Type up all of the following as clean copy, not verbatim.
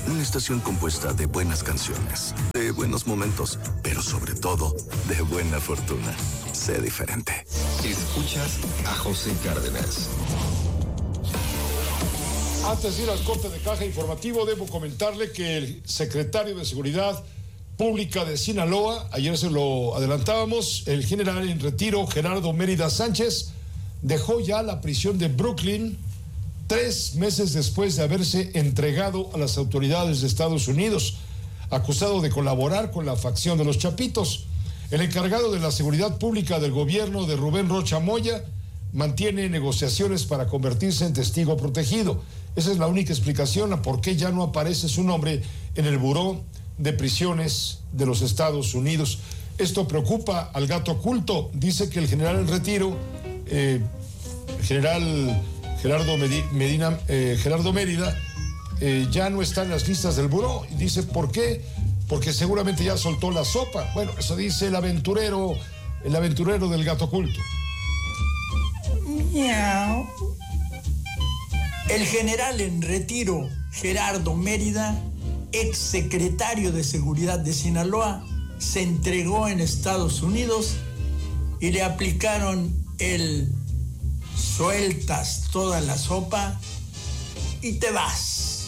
Una estación compuesta de buenas canciones, de buenos momentos, pero sobre todo, de buena fortuna. Sé diferente. Escuchas a José Cárdenas. Antes de ir al corte de caja informativo, debo comentarle que el secretario de Seguridad Pública de Sinaloa, ayer se lo adelantábamos, el general en retiro Gerardo Mérida Sánchez, dejó ya la prisión de Brooklyn 3 meses después de haberse entregado a las autoridades de Estados Unidos, acusado de colaborar con la facción de los Chapitos. El encargado de la seguridad pública del gobierno de Rubén Rocha Moya mantiene negociaciones para convertirse en testigo protegido. Esa es la única explicación a por qué ya no aparece su nombre en el Buró de Prisiones de los Estados Unidos. Esto preocupa al gato oculto. Dice que el general en retiro, general Gerardo Mérida, ya no está en las listas del buró. Y dice, ¿por qué? Porque seguramente ya soltó la sopa. Bueno, eso dice el aventurero del gato oculto. Miau. El general en retiro, Gerardo Mérida, ex secretario de Seguridad de Sinaloa, se entregó en Estados Unidos y le aplicaron el sueltas toda la sopa y te vas.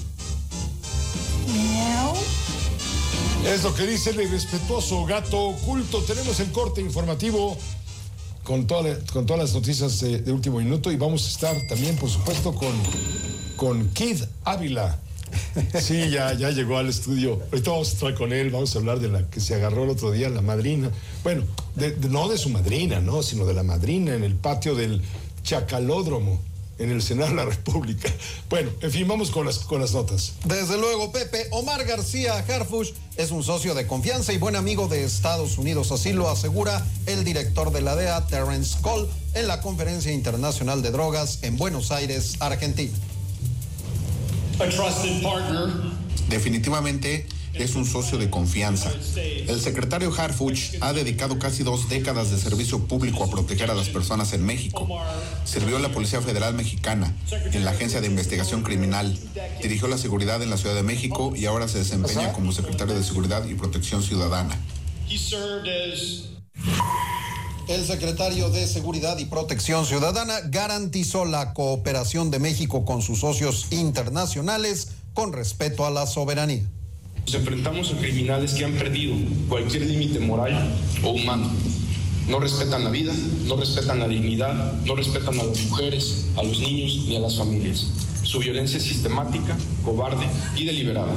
Miau. Es lo que dice el irrespetuoso gato oculto. Tenemos el corte informativo con todas las noticias de último minuto y vamos a estar también, por supuesto, con Kid Ávila. Sí, ya llegó al estudio. Ahorita vamos a estar con él, vamos a hablar de la que se agarró el otro día, la madrina. Bueno, no de su madrina, ¿no? Sino de la madrina en el patio del Chacalódromo, en el Senado de la República. Bueno, en fin, vamos con las notas. Desde luego, Pepe. Omar García Harfuch es un socio de confianza y buen amigo de Estados Unidos. Así lo asegura el director de la DEA, Terrence Cole, en la Conferencia Internacional de Drogas en Buenos Aires, Argentina. A trusted partner. Definitivamente es un socio de confianza. El secretario Harfuch ha dedicado casi 2 décadas de servicio público a proteger a las personas en México. Sirvió en la Policía Federal Mexicana, en la Agencia de Investigación Criminal, dirigió la seguridad en la Ciudad de México y ahora se desempeña como secretario de Seguridad y Protección Ciudadana. El secretario de Seguridad y Protección Ciudadana garantizó la cooperación de México con sus socios internacionales con respeto a la soberanía. Nos enfrentamos a criminales que han perdido cualquier límite moral o humano. No respetan la vida, no respetan la dignidad, no respetan a las mujeres, a los niños ni a las familias. Su violencia es sistemática, cobarde y deliberada.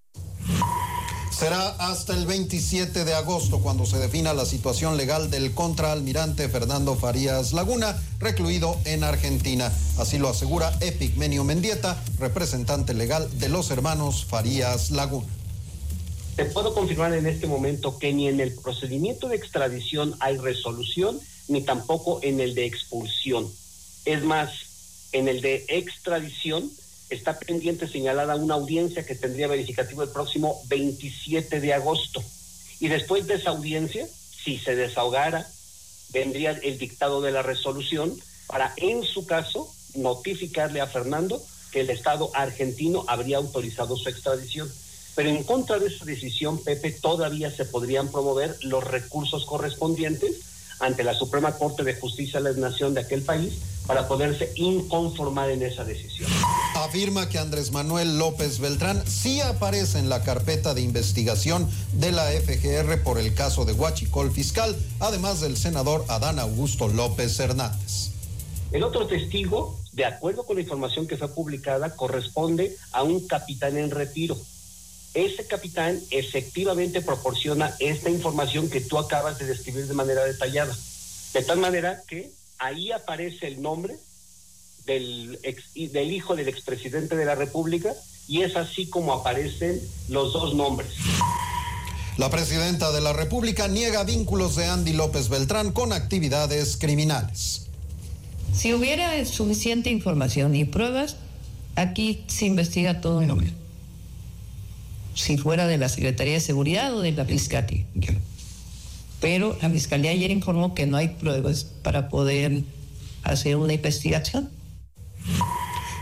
Será hasta el 27 de agosto cuando se defina la situación legal del contraalmirante Fernando Farías Laguna, recluido en Argentina. Así lo asegura Epigmenio Mendieta, representante legal de los hermanos Farías Laguna. Te puedo confirmar en este momento que ni en el procedimiento de extradición hay resolución, ni tampoco en el de expulsión. Es más, en el de extradición está pendiente señalada una audiencia que tendría verificativo el próximo 27 de agosto. Y después de esa audiencia, si se desahogara, vendría el dictado de la resolución para, en su caso, notificarle a Fernando que el Estado argentino habría autorizado su extradición. Pero en contra de esa decisión, Pepe, todavía se podrían promover los recursos correspondientes ante la Suprema Corte de Justicia de la Nación de aquel país para poderse inconformar en esa decisión. Afirma que Andrés Manuel López Beltrán sí aparece en la carpeta de investigación de la FGR por el caso de Huachicol Fiscal, además del senador Adán Augusto López Hernández. El otro testigo, de acuerdo con la información que fue publicada, corresponde a un capitán en retiro. Ese capitán efectivamente proporciona esta información que tú acabas de describir de manera detallada. De tal manera que ahí aparece el nombre del hijo del expresidente de la República y es así como aparecen los dos nombres. La presidenta de la República niega vínculos de Andy López Beltrán con actividades criminales. Si hubiera suficiente información y pruebas, aquí se investiga todo el nombre. Si fuera de la Secretaría de Seguridad o de la Fiscalía. Pero la Fiscalía ayer informó que no hay pruebas para poder hacer una investigación.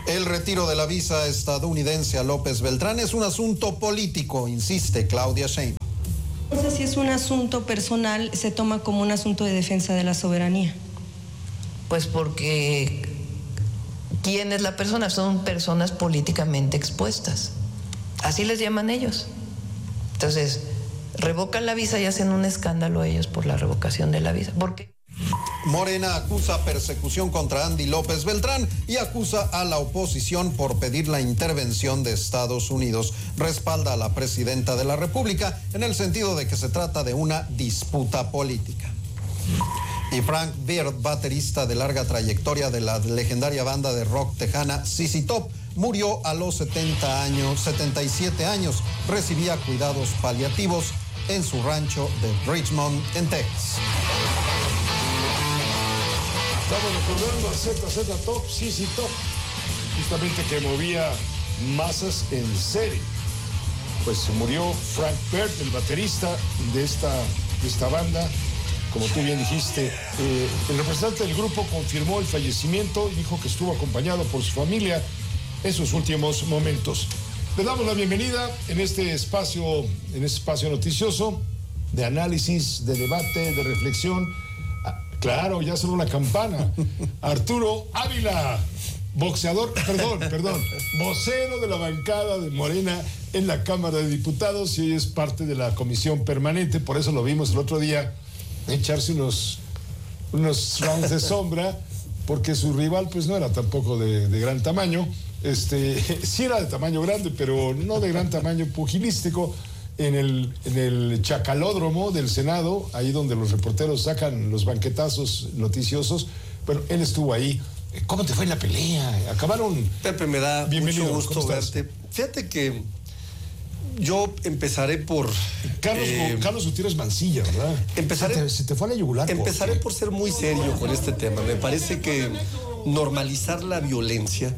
El retiro de la visa estadounidense a López Beltrán es un asunto político, insiste Claudia Sheinbaum. No sé si es un asunto personal, se toma como un asunto de defensa de la soberanía. Pues porque ¿quién es la persona? Son personas políticamente expuestas. Así les llaman ellos. Entonces, revocan la visa y hacen un escándalo ellos por la revocación de la visa. ¿Por qué? Morena acusa persecución contra Andy López Beltrán y acusa a la oposición por pedir la intervención de Estados Unidos. Respalda a la presidenta de la República en el sentido de que se trata de una disputa política. Y Frank Beard, baterista de larga trayectoria de la legendaria banda de rock tejana ZZ Top, murió a los 77 años. Recibía cuidados paliativos en su rancho de Richmond, en Texas. Estamos recordando a ZZ Top, ZZ Top, justamente que movía masas en serie. Pues murió Frank Beard, el baterista de esta banda. Como tú bien dijiste, el representante del grupo confirmó el fallecimiento y dijo que estuvo acompañado por su familia en sus últimos momentos. Le damos la bienvenida en este espacio noticioso de análisis, de debate, de reflexión. Claro, ya sonó una campana. Arturo Ávila, vocero de la bancada de Morena en la Cámara de Diputados y hoy es parte de la comisión permanente. Por eso lo vimos el otro día echarse unos rounds de sombra, porque su rival pues no era tampoco de gran tamaño. Sí era de tamaño grande, pero no de gran tamaño pugilístico. En el chacalódromo del Senado, ahí donde los reporteros sacan los banquetazos noticiosos, bueno, él estuvo ahí. ¿Cómo te fue en la pelea? Acabaron. Pepe, me da mucho gusto verte. Fíjate que yo empezaré por... Carlos Gutiérrez Mancilla, ¿verdad? Se te fue a la yugular. Empezaré por ser muy serio con este tema. Me parece que normalizar la violencia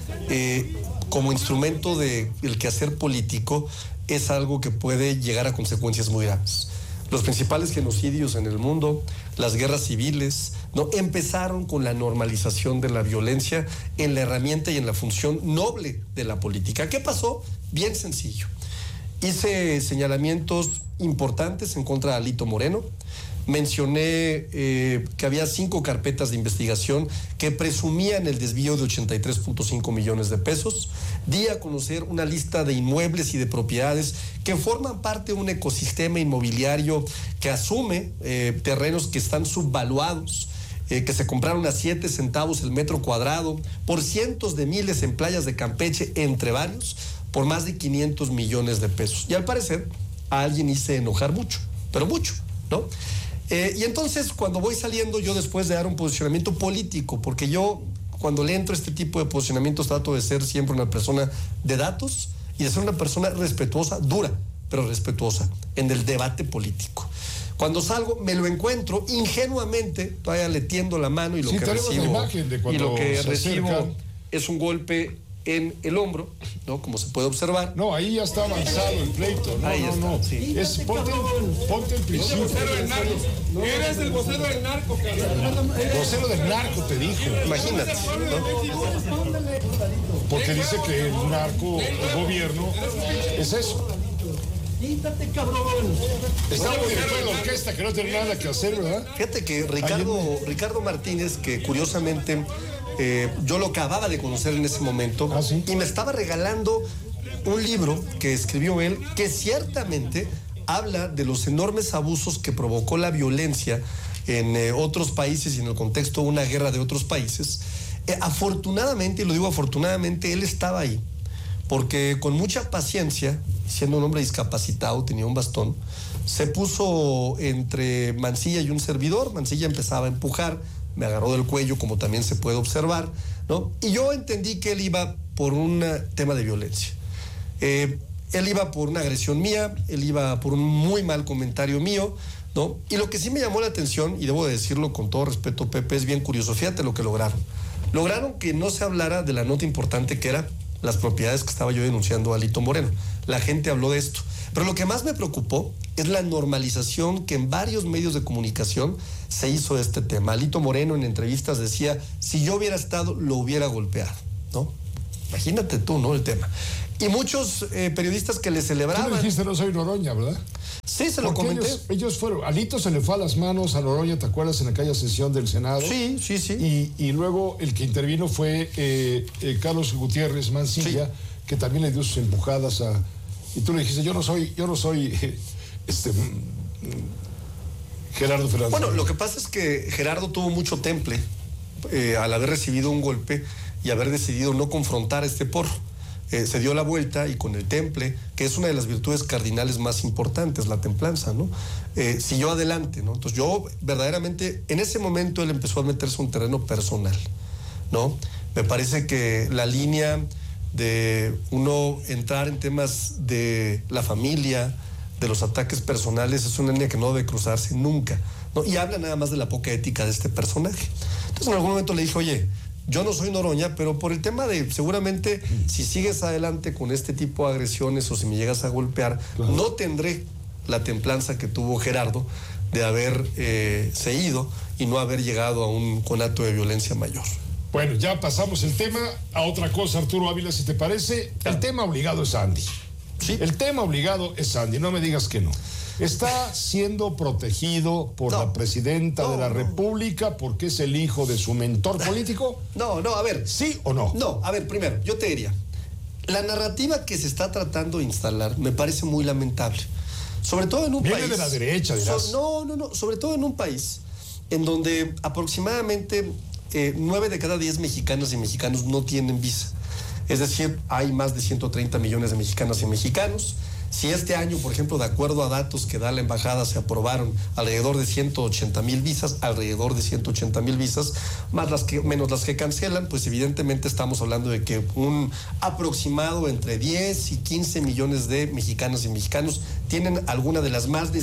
como instrumento del quehacer político es algo que puede llegar a consecuencias muy graves. Los principales genocidios en el mundo, las guerras civiles, no empezaron con la normalización de la violencia en la herramienta y en la función noble de la política. ¿Qué pasó? Bien sencillo. Hice señalamientos importantes en contra de Alito Moreno. Mencioné que había 5 carpetas de investigación que presumían el desvío de 83.5 millones de pesos. Di a conocer una lista de inmuebles y de propiedades que forman parte de un ecosistema inmobiliario que asume terrenos que están subvaluados, que se compraron a 7 centavos el metro cuadrado por cientos de miles en playas de Campeche, entre varios, por más de 500 millones de pesos. Y al parecer a alguien hice enojar mucho, pero mucho, ¿no? Y entonces cuando voy saliendo, yo después de dar un posicionamiento político, porque yo cuando le entro a este tipo de posicionamientos trato de ser siempre una persona de datos y de ser una persona respetuosa, dura, pero respetuosa en el debate político. Cuando salgo me lo encuentro ingenuamente, todavía le tiendo la mano y lo que recibo es un golpe en el hombro, ¿no? Como se puede observar. No, ahí ya está avanzado el pleito. No, ahí está, no. Sí. Ponte el principio. Eres el vocero del narco, cabrón. Vocero del narco, te dijo. Imagínate, ¿no? Porque dice que el narco, el gobierno, es eso. Quítate, cabrón. Está un director de la orquesta que no tiene nada que hacer, ¿verdad? Fíjate que Ricardo Martínez, que curiosamente yo lo acababa de conocer en ese momento, ¿sí? Y me estaba regalando un libro que escribió él, que ciertamente habla de los enormes abusos que provocó la violencia en otros países y en el contexto de una guerra de otros países. Afortunadamente, y lo digo afortunadamente, él estaba ahí, porque con mucha paciencia, siendo un hombre discapacitado, tenía un bastón, se puso entre Mancilla y un servidor. Mancilla empezaba a empujar, me agarró del cuello, como también se puede observar, ¿no? Y yo entendí que él iba por un tema de violencia. Él iba por una agresión mía, él iba por un muy mal comentario mío, ¿no? Y lo que sí me llamó la atención, y debo de decirlo con todo respeto, Pepe, es bien curioso. Fíjate lo que lograron. Lograron que no se hablara de la nota importante que era las propiedades que estaba yo denunciando a Alito Moreno. La gente habló de esto. Pero lo que más me preocupó es la normalización que en varios medios de comunicación se hizo de este tema. Alito Moreno en entrevistas decía, si yo hubiera estado, lo hubiera golpeado, ¿no? Imagínate tú, ¿no? El tema. Y muchos periodistas que le celebraban. Tú le dijiste, no soy Noroña, ¿verdad? Sí, se lo comenté. Ellos fueron, Alito se le fue a las manos a Noroña, ¿te acuerdas? En aquella sesión del Senado. Sí. Y luego el que intervino fue Carlos Gutiérrez Mancilla, que también le dio sus empujadas a... Y tú le dijiste, yo no soy Gerardo Fernández. Bueno, lo que pasa es que Gerardo tuvo mucho temple al haber recibido un golpe y haber decidido no confrontar a este porro. Se dio la vuelta y con el temple, que es una de las virtudes cardinales más importantes, la templanza, ¿no? Siguió adelante, ¿no? Entonces yo verdaderamente, en ese momento él empezó a meterse en un terreno personal, ¿no? Me parece que la línea de uno entrar en temas de la familia, de los ataques personales, es una línea que no debe cruzarse nunca, ¿no? Y habla nada más de la poca ética de este personaje. Entonces en algún momento le dije, oye, yo no soy Noroña, pero por el tema de seguramente si sigues adelante con este tipo de agresiones o si me llegas a golpear, no tendré la templanza que tuvo Gerardo de haber cedido y no haber llegado a un conato de violencia mayor. Bueno, ya pasamos el tema a otra cosa, Arturo Ávila, si te parece. El tema obligado es Andy. Sí. El tema obligado es Andy, no me digas que no. Está siendo protegido por la presidenta de la República porque es el hijo de su mentor político. No, a ver. ¿Sí o no? No, a ver, primero, yo te diría, la narrativa que se está tratando de instalar me parece muy lamentable. Sobre todo en un país... Viene de la derecha, dirás. No, sobre todo en un país en donde aproximadamente 9 de cada 10 mexicanas y mexicanos no tienen visa. Es decir, hay más de 130 millones de mexicanas y mexicanos. Si este año, por ejemplo, de acuerdo a datos que da la embajada, se aprobaron alrededor de 180,000 visas, menos las que cancelan, pues evidentemente estamos hablando de que un aproximado entre 10 y 15 millones de mexicanas y mexicanos tienen alguna de las más de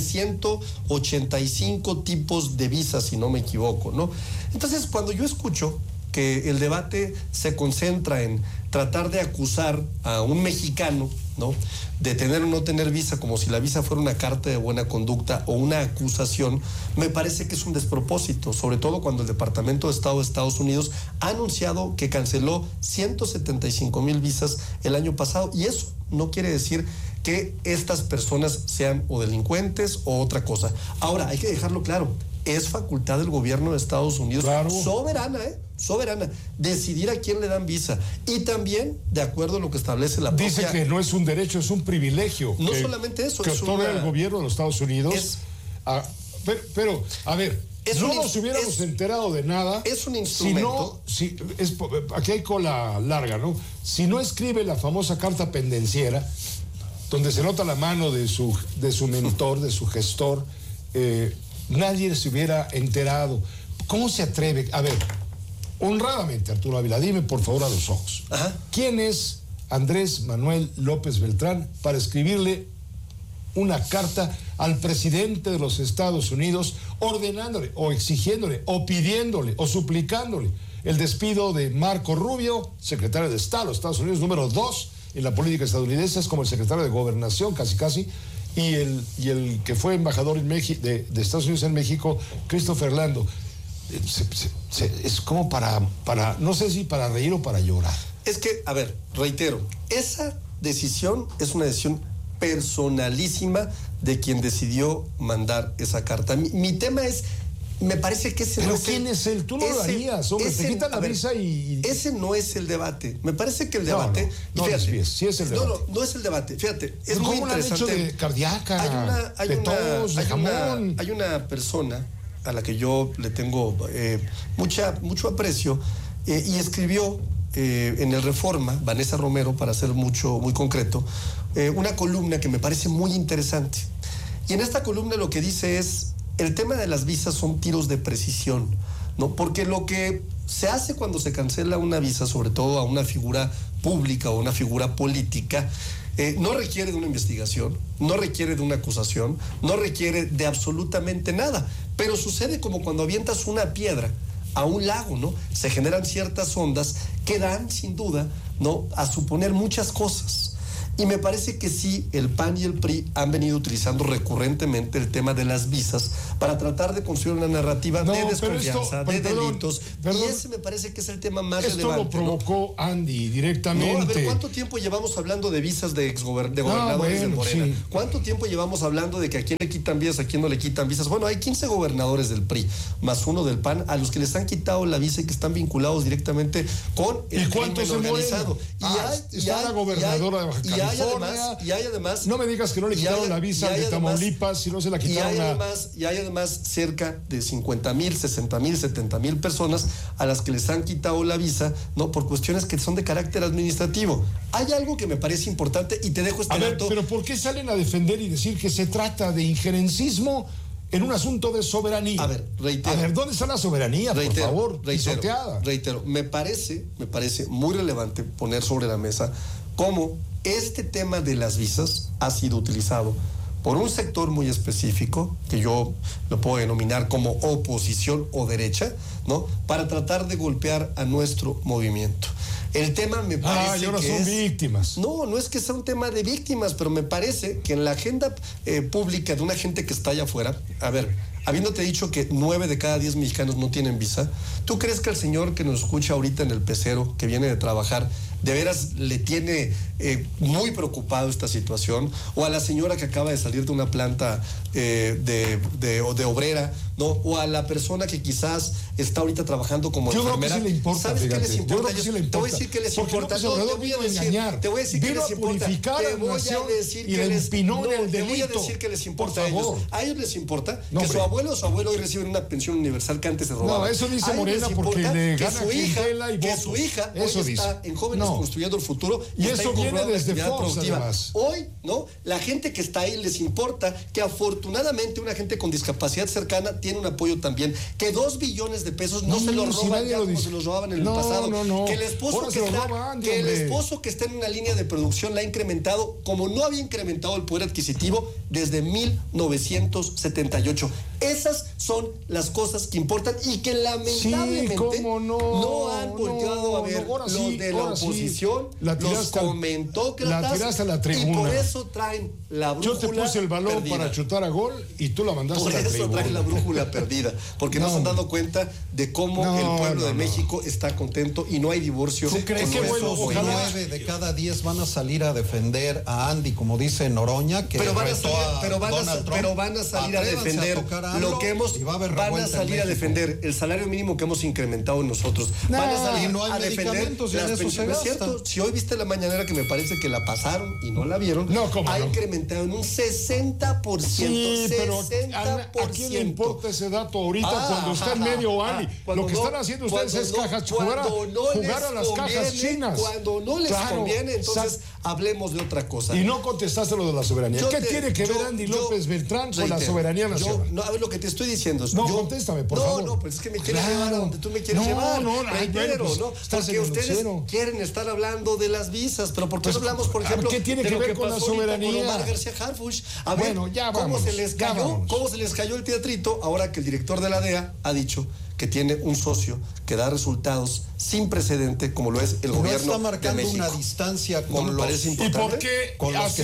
185 tipos de visas, si no me equivoco, ¿no? Entonces, cuando yo escucho que el debate se concentra en tratar de acusar a un mexicano, ¿no?, de tener o no tener visa, como si la visa fuera una carta de buena conducta o una acusación, me parece que es un despropósito, sobre todo cuando el Departamento de Estado de Estados Unidos ha anunciado que canceló 175,000 visas el año pasado, y eso no quiere decir que estas personas sean o delincuentes o otra cosa. Ahora, hay que dejarlo claro, es facultad del gobierno de Estados Unidos, soberana, decidir a quién le dan visa. Y también, de acuerdo a lo que establece la propia... Dice que no es un derecho, es un privilegio. No solamente eso. Que otorga el gobierno de los Estados Unidos. Pero, a ver, no nos hubiéramos enterado de nada. Es un instrumento. Aquí hay cola larga, ¿no? Si no escribe la famosa carta pendenciera, donde se nota la mano de su mentor, de su gestor, nadie se hubiera enterado. ¿Cómo se atreve? A ver, honradamente, Arturo Ávila, dime por favor a los ojos. Ajá. ¿Quién es Andrés Manuel López Beltrán para escribirle una carta al presidente de los Estados Unidos ordenándole o exigiéndole o pidiéndole o suplicándole el despido de Marco Rubio, secretario de Estado de los Estados Unidos, número 2 en la política estadounidense, es como el secretario de Gobernación, casi, y el que fue embajador en de Estados Unidos en México, Christopher Lando? Es como para, no sé si para reír o para llorar. Es que, a ver, reitero, esa decisión es una decisión personalísima de quien decidió mandar esa carta. Mi tema es, me parece que ese ¿Pero no es quién es él? Tú no lo harías, hombre, te quitan la visa y... Ese no es el debate. Me parece que el debate... No, fíjate, sí es el debate. No es el debate. Fíjate, es muy interesante. ¿Cómo lo han hecho de cardíaca, de tos, de jamón? Hay una persona a la que yo le tengo mucho aprecio y escribió en el Reforma, Vanessa Romero, para ser muy concreto, una columna que me parece muy interesante. Y en esta columna lo que dice es: el tema de las visas son tiros de precisión, ¿no? Porque lo que se hace cuando se cancela una visa, sobre todo a una figura pública o una figura política, no requiere de una investigación, no requiere de una acusación, no requiere de absolutamente nada. Pero sucede como cuando avientas una piedra a un lago, ¿no? Se generan ciertas ondas que dan, sin duda, ¿no?, a suponer muchas cosas. Y me parece que sí, el PAN y el PRI han venido utilizando recurrentemente el tema de las visas para tratar de construir una narrativa de desconfianza, de delitos. Y ese me parece que es el tema más relevante. Esto lo provocó Andy directamente. No, a ver, ¿cuánto tiempo llevamos hablando de visas de gobernadores de Morena? Sí. ¿Cuánto tiempo llevamos hablando de que a quién le quitan visas, a quién no le quitan visas? Bueno, hay 15 gobernadores del PRI, más uno del PAN, a los que les han quitado la visa y que están vinculados directamente con el crimen organizado. Está la gobernadora de Baja California. Y hay además... No me digas que no le quitaron la visa de Tamaulipas, si no se la quitaron y hay además cerca de 50,000, 60,000, 70,000 personas a las que les han quitado la visa, ¿no? Por cuestiones que son de carácter administrativo. Hay algo que me parece importante y te dejo este dato. Pero ¿por qué salen a defender y decir que se trata de injerencismo en un asunto de soberanía? A ver, reitero. A ver, ¿dónde está la soberanía, por favor? Reitero, me parece muy relevante poner sobre la mesa cómo este tema de las visas ha sido utilizado por un sector muy específico, que yo lo puedo denominar como oposición o derecha, ¿no? Para tratar de golpear a nuestro movimiento. El tema me parece y ahora que son víctimas. No es que sea un tema de víctimas, pero me parece que en la agenda pública de una gente que está allá afuera, a ver, habiéndote dicho que 9 de cada 10 mexicanos no tienen visa, ¿tú crees que el señor que nos escucha ahorita en el pecero, que viene de trabajar, de veras le tiene muy preocupado esta situación? O a la señora que acaba de salir de una planta de obrera, ¿no? O a la persona que quizás está ahorita trabajando como enfermera. Creo que sí le importa, ¿sabes qué les importa? Yo creo que sí le importa. Te voy a decir que les importa. Te voy a decir que les importa. Te voy a decir que les importa a ellos. A ellos les importa que su abuelo o su abuelo hoy reciben una pensión universal que antes se robaba. No, eso dice Morena porque le gana clientela y votos. Que su hija hoy está en Jóvenes Construyendo el Futuro y eso viene desde Fox, además. Hoy, ¿no? La gente que está ahí les importa que afortunadamente una gente con discapacidad cercana tiene un apoyo también, que 2 billones de pesos no se los roban ya como se los robaban en el pasado. Que el esposo que está en una línea de producción la ha incrementado como no había incrementado el poder adquisitivo desde 1978. Esas son las cosas que importan y que lamentablemente no han volteado a ver los de la oposición, los comentócratas, la tiraste a la tribuna. Y por eso traen la brújula. Yo te puse el balón perdida para chutar a gol y tú la mandaste a la tribuna. Por eso traen la brújula perdida, porque no se han dado cuenta de cómo el pueblo de México está contento y no hay divorcio. ¿Tú crees que esos 9 de cada 10 van a salir a defender a Andy, como dice Noroña, que pero van a salir a defender lo que van a salir a defender el salario mínimo que hemos incrementado nosotros. Van a salir a defender las pensiones. ¿Es cierto? Si hoy viste la mañanera, que me parece que la pasaron y no la vieron, ha incrementado en un 60%. Sí, pero ¿a quién le importa ese dato ahorita cuando está en medio Andy? Lo que están haciendo ustedes es jugar a las cajas chinas. Cuando no les conviene, entonces hablemos de otra cosa. Y no contestaste lo de la soberanía. ¿Qué tiene que ver Andy López Beltrán con la soberanía nacional? A ver, lo que te estoy diciendo. Contéstame, por favor. No, pues es que me quieres llevar a donde tú me quieres llevar. Reitero, ¿no? Porque ustedes quieren estar hablando de las visas, pero ¿por qué no hablamos, por ejemplo, ¿qué tiene que ver con la soberanía? Con Omar García Harfuch. A ver, ¿cómo se les cayó el teatrito ahora que el director de la DEA ha dicho que tiene un socio que da resultados sin precedente, como lo es el gobierno de México? Está marcando una distancia con los... ¿Y por qué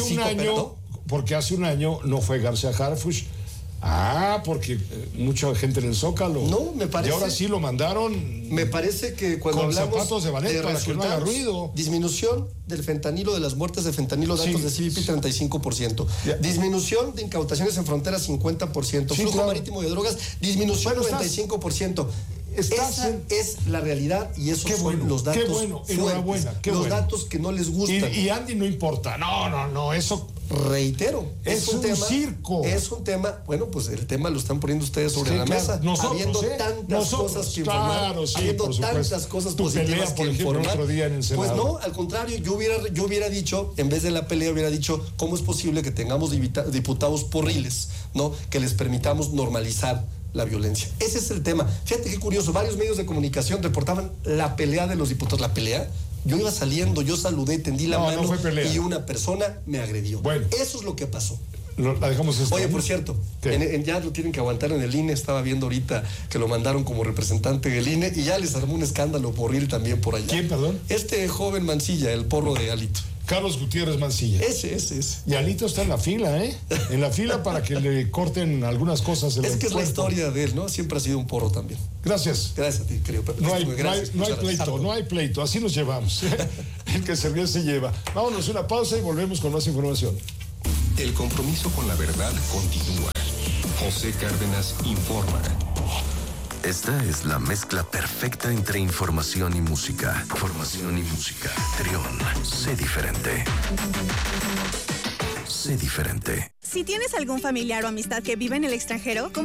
porque hace un año no fue García Harfuch? Porque mucha gente en el Zócalo. No, me parece. Y ahora sí lo mandaron. Me parece que cuando con hablamos zapatos de ballet para que no haga ruido. Disminución del fentanilo, de las muertes de fentanilo, datos de CBP 35%. Disminución de incautaciones en fronteras 50%. Flujo marítimo de drogas, disminución 95%. Esa es la realidad y esos son los datos. Qué bueno, enhorabuena. Los datos que no les gustan. Y Andy no importa. No, eso. Reitero, es un circo. Es un tema, bueno, pues el tema lo están poniendo ustedes sobre la mesa. Habiendo tantas cosas que informar, habiendo tantas cosas positivas que informar. Otro día en el Senado. Pues no, al contrario, yo hubiera dicho, en vez de la pelea, hubiera dicho, ¿cómo es posible que tengamos diputados porriles, ¿no? Que les permitamos normalizar la violencia? Ese es el tema. Fíjate qué curioso, varios medios de comunicación reportaban la pelea de los diputados. ¿La pelea? Yo iba saliendo, yo saludé, tendí la mano y una persona me agredió. Bueno, eso es lo que pasó. La dejamos esto. Oye, por cierto, ya lo tienen que aguantar en el INE. Estaba viendo ahorita que lo mandaron como representante del INE y ya les armó un escándalo porril también por allá. ¿Quién, perdón? Este joven Mancilla, el porro de Alito. Carlos Gutiérrez Mancilla. Ese. Y Alito está en la fila, ¿eh? En la fila para que le corten algunas cosas. Es que es la historia de él, ¿no? Siempre ha sido un porro también. Gracias. Gracias a ti, querido Pepe. No hay pleito, así nos llevamos. El que se se lleva. Vámonos a una pausa y volvemos con más información. El compromiso con la verdad continúa. José Cárdenas informa. Esta es la mezcla perfecta entre información y música. Información y música. Trión, sé diferente. Sé diferente. Si tienes algún familiar o amistad que vive en el extranjero,